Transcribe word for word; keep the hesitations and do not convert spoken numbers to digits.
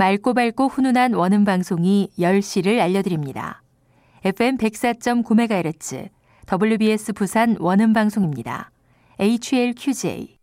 맑고 밝고 훈훈한 원음 방송이 열 시를 알려드립니다. 에프엠 백사 점 구 메가헤르츠 더블유비에스 부산 원음 방송입니다. 에이치엘큐제이